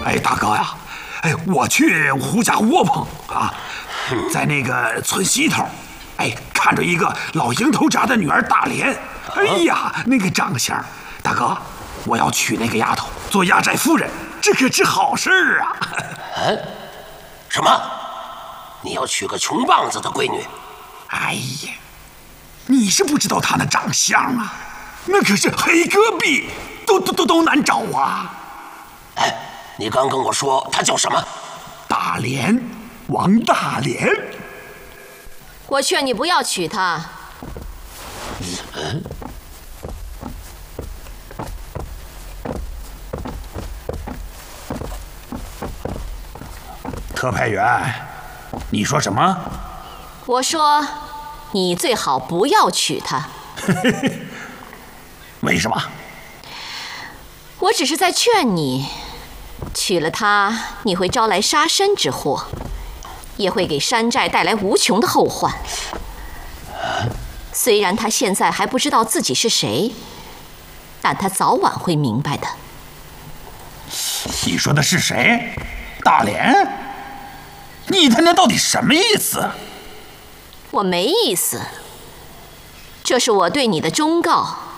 哎，大哥呀，哎，我去胡家窝棚啊，在那个村西头，哎，看着一个老营头家的女儿大莲，哎呀，那个长相，大哥，我要娶那个丫头做压寨夫人，这可是好事儿啊！ 什么？你要娶个穷棒子的闺女？ 哎呀，你是不知道她那长相啊，那可是黑戈壁，都难找啊！ 哎，你刚跟我说她叫什么？ 大莲，王大莲。 我劝你不要娶她。 特派员，你说什么？ 我说，你最好不要娶她。 为什么？ 我只是在劝你，娶了她，你会招来杀身之祸，也会给山寨带来无穷的后患。虽然她现在还不知道自己是谁，但她早晚会明白的。 你说的是谁？大莲？你他娘到底什么意思？ 我没意思，这是我对你的忠告。